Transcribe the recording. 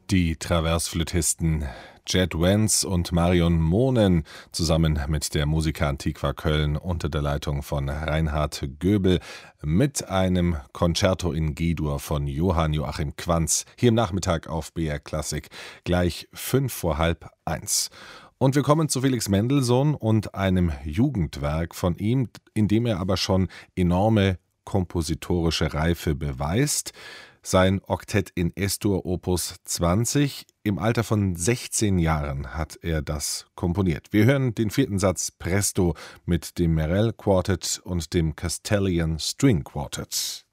Die Traversflötisten Jed Wentz und Marion Moonen zusammen mit der Musica Antiqua Köln unter der Leitung von Reinhard Göbel mit einem Concerto in G-Dur von Johann Joachim Quanz hier im Nachmittag auf BR Klassik, gleich 1:05. Und wir kommen zu Felix Mendelssohn und einem Jugendwerk von ihm, in dem er aber schon enorme kompositorische Reife beweist. Sein Oktett in Es-Dur Opus 20. Im Alter von 16 Jahren hat er das komponiert. Wir hören den 4. Satz Presto mit dem Merell Quartet und dem Castellian String Quartet.